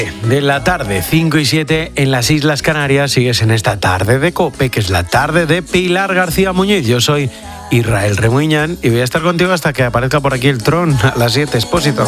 De la tarde, 5 y 7 en las Islas Canarias, sigues en esta tarde de COPE, que es la tarde de Pilar García Muñiz. Yo soy Israel Remuñán y voy a estar contigo hasta que aparezca por aquí el Tron a las 7, Expósito.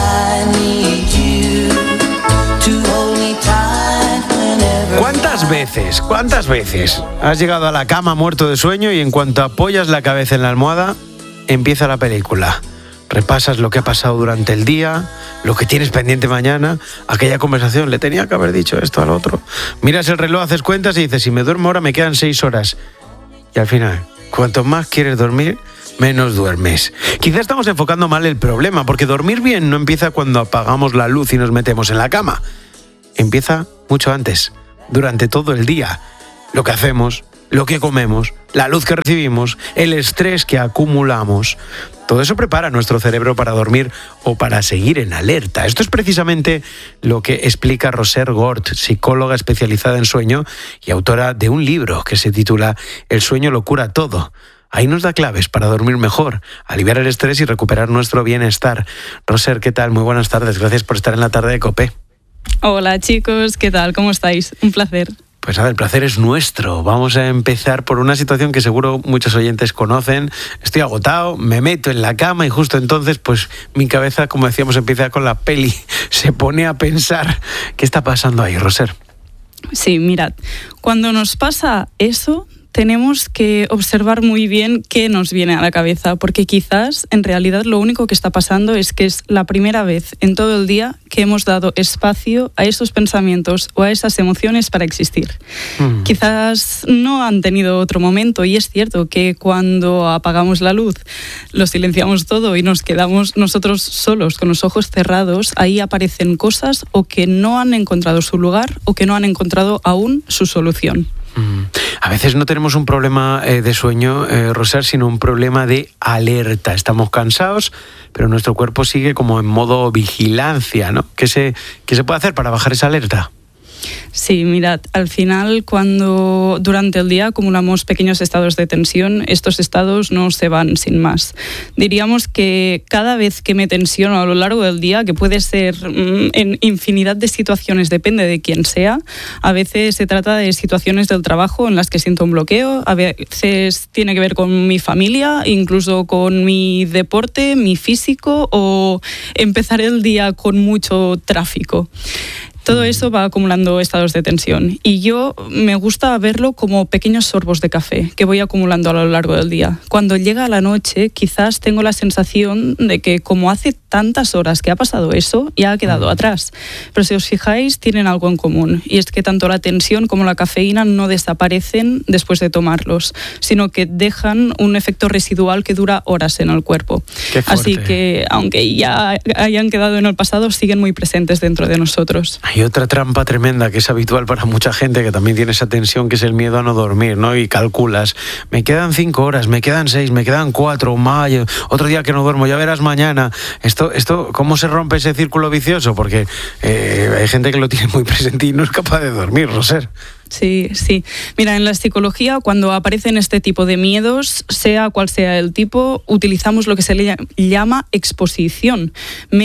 ¿Cuántas veces has llegado a la cama muerto de sueño y en cuanto apoyas la cabeza en la almohada, empieza la película? Repasas lo que ha pasado durante el día, lo que tienes pendiente mañana, aquella conversación, le tenía que haber dicho esto al otro. Miras el reloj, haces cuentas y dices, si me duermo ahora me quedan 6 horas. Y al final, cuanto más quieres dormir, menos duermes. Quizá estamos enfocando mal el problema, porque dormir bien no empieza cuando apagamos la luz y nos metemos en la cama. Empieza mucho antes, durante todo el día. Lo que hacemos, lo que comemos, la luz que recibimos, el estrés que acumulamos. Todo eso prepara nuestro cerebro para dormir o para seguir en alerta. Esto es precisamente lo que explica Roser Gort, psicóloga especializada en sueño y autora de un libro que se titula El sueño lo cura todo. Ahí nos da claves para dormir mejor, aliviar el estrés y recuperar nuestro bienestar. Roser, ¿qué tal? Muy buenas tardes. Gracias por estar en la tarde de COPE. Hola chicos, ¿qué tal? ¿Cómo estáis? Un placer. Pues nada, el placer es nuestro. Vamos a empezar por una situación que seguro muchos oyentes conocen. Estoy agotado, me meto en la cama y justo entonces, pues mi cabeza, como decíamos, empieza con la peli. Se pone a pensar, ¿qué está pasando ahí, Roser? Sí, mirad, cuando nos pasa eso, tenemos que observar muy bien qué nos viene a la cabeza, porque quizás en realidad lo único que está pasando es que es la primera vez en todo el día que hemos dado espacio a esos pensamientos o a esas emociones para existir. Quizás no han tenido otro momento, y es cierto que cuando apagamos la luz, lo silenciamos todo y nos quedamos nosotros solos con los ojos cerrados, ahí aparecen cosas o que no han encontrado su lugar o que no han encontrado aún su solución. A veces no tenemos un problema de sueño, Roser, sino un problema de alerta. Estamos cansados, pero nuestro cuerpo sigue como en modo vigilancia, ¿no? ¿Qué se puede hacer para bajar esa alerta? Sí, mirad, al final cuando durante el día acumulamos pequeños estados de tensión, estos estados no se van sin más. Diríamos que cada vez que me tensiono a lo largo del día, que puede ser en infinidad de situaciones, depende de quién sea, a veces se trata de situaciones del trabajo en las que siento un bloqueo, a veces tiene que ver con mi familia, incluso con mi deporte, mi físico o empezar el día con mucho tráfico. Todo eso va acumulando estados de tensión y yo me gusta verlo como pequeños sorbos de café que voy acumulando a lo largo del día. Cuando llega la noche, quizás tengo la sensación de que como hace tantas horas que ha pasado eso, ya ha quedado atrás. Pero si os fijáis, tienen algo en común, y es que tanto la tensión como la cafeína no desaparecen después de tomarlos, sino que dejan un efecto residual que dura horas en el cuerpo. Así que, aunque ya hayan quedado en el pasado, siguen muy presentes dentro de nosotros. Hay otra trampa tremenda que es habitual para mucha gente que también tiene esa tensión, que es el miedo a no dormir, ¿no? Y calculas, me quedan 5 horas, me quedan 6, me quedan 4, otro día que no duermo, ya verás mañana. Esto, ¿cómo se rompe ese círculo vicioso? Porque hay gente que lo tiene muy presente y no es capaz de dormir, Roser. Sí. Mira, en la psicología, cuando aparecen este tipo de miedos, sea cual sea el tipo, utilizamos lo que se le llama exposición,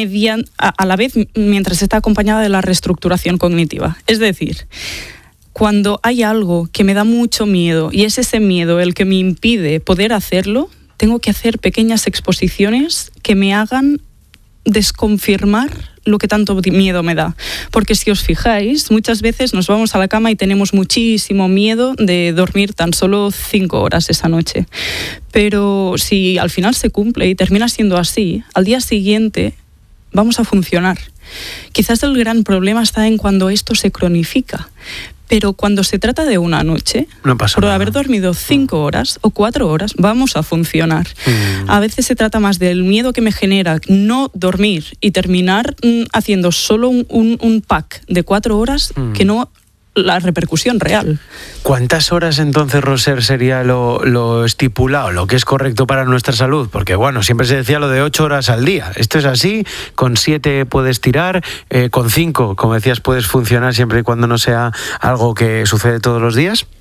a la vez mientras está acompañada de la reestructuración cognitiva. Es decir, cuando hay algo que me da mucho miedo y es ese miedo el que me impide poder hacerlo, tengo que hacer pequeñas exposiciones que me hagan desconfirmar lo que tanto miedo me da. Porque si os fijáis, muchas veces nos vamos a la cama y tenemos muchísimo miedo de dormir tan solo 5 horas esa noche. Pero si al final se cumple y termina siendo así, al día siguiente vamos a funcionar. Quizás el gran problema está en cuando esto se cronifica. Pero cuando se trata de una noche, no pasa por nada. Haber dormido 5 horas o 4 horas, vamos a funcionar. A veces se trata más del miedo que me genera no dormir y terminar haciendo solo un pack de 4 horas que no la repercusión real. ¿Cuántas horas entonces, Roser, sería lo estipulado, lo que es correcto para nuestra salud? Porque bueno, siempre se decía lo de 8 horas al día. ¿Esto es así? ¿Con 7 puedes tirar? ¿Con 5, como decías, puedes funcionar siempre y cuando no sea algo que sucede todos los días?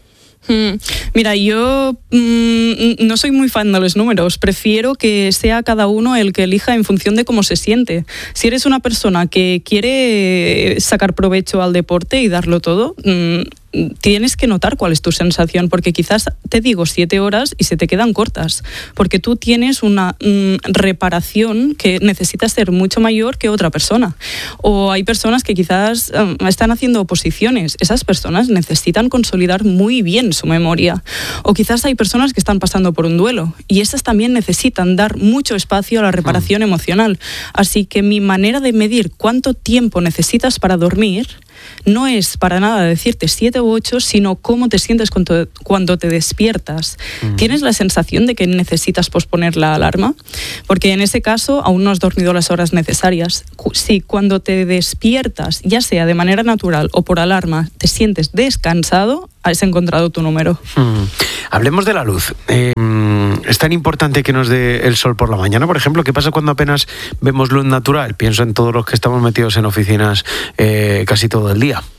Mira, yo no soy muy fan de los números, prefiero que sea cada uno el que elija en función de cómo se siente. Si eres una persona que quiere sacar provecho al deporte y darlo todo, tienes que notar cuál es tu sensación, porque quizás te digo 7 horas y se te quedan cortas, porque tú tienes una reparación que necesita ser mucho mayor que otra persona. O hay personas que quizás están haciendo oposiciones, esas personas necesitan consolidar muy bien su memoria. O quizás hay personas que están pasando por un duelo y esas también necesitan dar mucho espacio a la reparación emocional. Así que mi manera de medir cuánto tiempo necesitas para dormir no es para nada decirte 7 u 8, sino cómo te sientes cuando te despiertas. ¿Tienes la sensación de que necesitas posponer la alarma? Porque en ese caso aún no has dormido las horas necesarias. Si cuando te despiertas, ya sea de manera natural o por alarma, te sientes descansado, has encontrado tu número. Hablemos de la luz. ¿Es tan importante que nos dé el sol por la mañana, por ejemplo? ¿Qué pasa cuando apenas vemos luz natural? Pienso en todos los que estamos metidos en oficinas casi todo el día.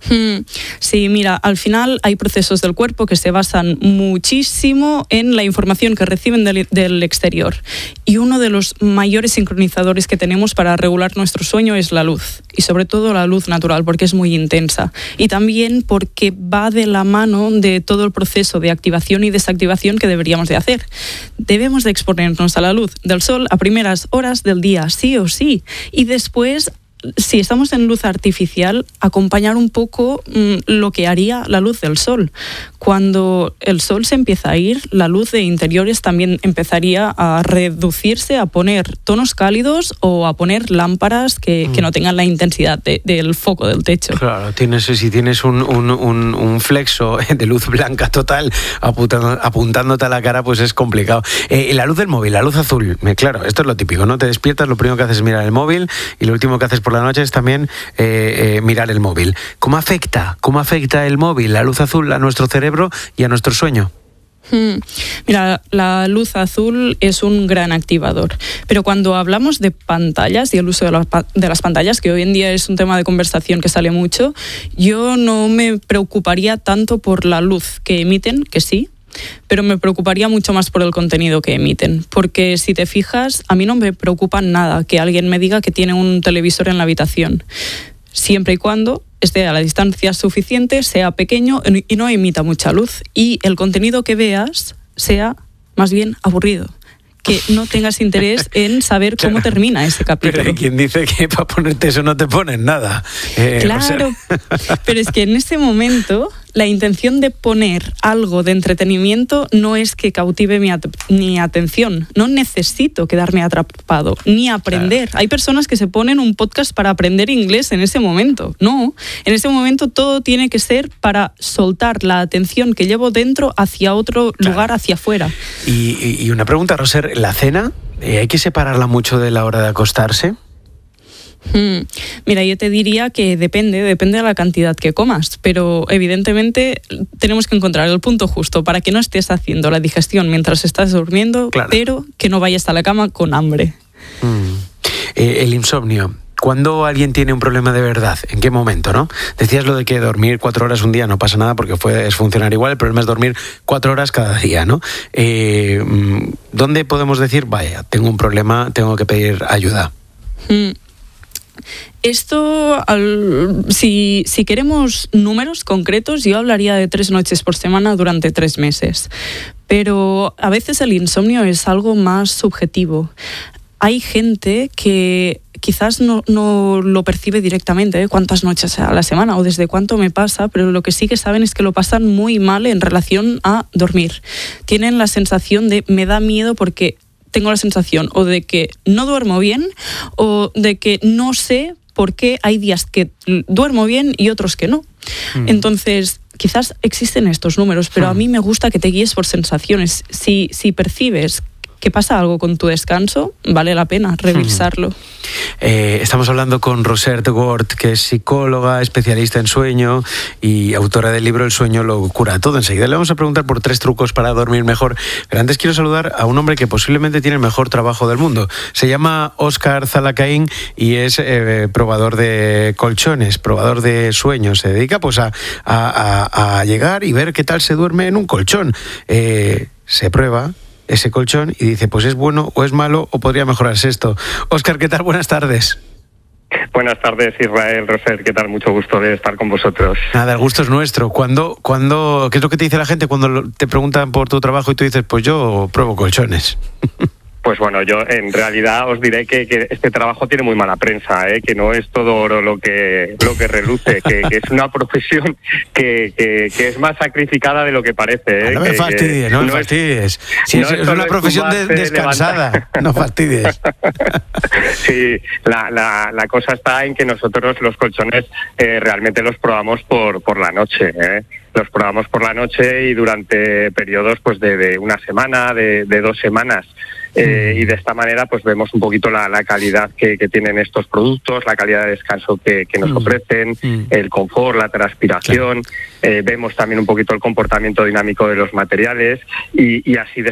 Sí, mira, al final hay procesos del cuerpo que se basan muchísimo en la información que reciben del exterior. Y uno de los mayores sincronizadores que tenemos para regular nuestro sueño es la luz. Y sobre todo la luz natural, porque es muy intensa. Y también porque va de la mano de todo el proceso de activación y desactivación que deberíamos de hacer. Debemos de exponernos a la luz del sol a primeras horas del día, sí o sí. Y después, si estamos en luz artificial, acompañar un poco lo que haría la luz del sol. Cuando el sol se empieza a ir, la luz de interiores también empezaría a reducirse, a poner tonos cálidos o a poner lámparas que no tengan la intensidad del foco del techo. Claro, si tienes un flexo de luz blanca total apuntándote a la cara, pues es complicado. La luz del móvil, la luz azul, claro, esto es lo típico, ¿no? Te despiertas, lo primero que haces es mirar el móvil y lo último que haces por la noche es también mirar el móvil. ¿Cómo afecta el móvil, la luz azul, a nuestro cerebro y a nuestro sueño? Mira, la luz azul es un gran activador, pero cuando hablamos de pantallas y el uso de las pantallas, que hoy en día es un tema de conversación que sale mucho, yo no me preocuparía tanto por la luz que emiten, que sí, pero me preocuparía mucho más por el contenido que emiten, porque si te fijas, a mí no me preocupa nada que alguien me diga que tiene un televisor en la habitación, siempre y cuando esté a la distancia suficiente, sea pequeño y no emita mucha luz, y el contenido que veas sea más bien aburrido, que no tengas interés en saber cómo termina ese capítulo. Pero ¿quién dice que para ponerte eso no te ponen nada? Claro, pero es que en ese momento la intención de poner algo de entretenimiento no es que cautive mi atención. No necesito quedarme atrapado, ni aprender. Hay personas que se ponen un podcast para aprender inglés en ese momento. No, en ese momento todo tiene que ser para soltar la atención que llevo dentro hacia otro lugar, hacia afuera. Y una pregunta, Roser, ¿la cena hay que separarla mucho de la hora de acostarse? Mira, yo te diría que depende de la cantidad que comas, pero evidentemente tenemos que encontrar el punto justo para que no estés haciendo la digestión mientras estás durmiendo, claro, pero que no vayas a la cama con hambre. El insomnio. ¿Cuándo alguien tiene un problema de verdad? ¿En qué momento, no? Decías lo de que dormir 4 horas un día no pasa nada porque es funcionar igual, el problema es dormir 4 horas cada día, ¿no? ¿Dónde podemos decir, vaya, tengo un problema, tengo que pedir ayuda? Esto, si queremos números concretos, yo hablaría de 3 noches por semana durante 3 meses. Pero a veces el insomnio es algo más subjetivo. Hay gente que quizás no lo percibe directamente, cuántas noches a la semana o desde cuánto me pasa, pero lo que sí que saben es que lo pasan muy mal en relación a dormir. Tienen la sensación de me da miedo porque tengo la sensación o de que no duermo bien o de que no sé por qué hay días que duermo bien y otros que no. Entonces, quizás existen estos números, pero a mí me gusta que te guíes por sensaciones. Si percibes que pasa algo con tu descanso, vale la pena revisarlo. Estamos hablando con Rosette Gort, que es psicóloga, especialista en sueño y autora del libro El sueño lo cura todo. Enseguida le vamos a preguntar por 3 trucos para dormir mejor. Pero antes quiero saludar a un hombre que posiblemente tiene el mejor trabajo del mundo. Se llama Óscar Zalacaín y es probador de colchones, probador de sueños. Se dedica pues a llegar y ver qué tal se duerme en un colchón. Se prueba ese colchón y dice, pues es bueno o es malo o podría mejorarse esto. Óscar, ¿qué tal? Buenas tardes. Buenas tardes, Israel, Rosette, ¿qué tal? Mucho gusto de estar con vosotros. Nada, el gusto es nuestro. ¿Qué es lo que te dice la gente cuando te preguntan por tu trabajo y tú dices, pues yo pruebo colchones? Pues bueno, yo en realidad os diré que este trabajo tiene muy mala prensa, que no es todo oro lo que reluce, que es una profesión que es más sacrificada de lo que parece. No me fastidies, no me fastidies. Si es una profesión descansada, no fastidies. Sí, la cosa está en que nosotros los colchones realmente los probamos por la noche, Los probamos por la noche y durante periodos pues de una semana, de 2 semanas. Y de esta manera pues vemos un poquito la calidad que tienen estos productos, la calidad de descanso que nos ofrecen, el confort, la transpiración, vemos también un poquito el comportamiento dinámico de los materiales y así de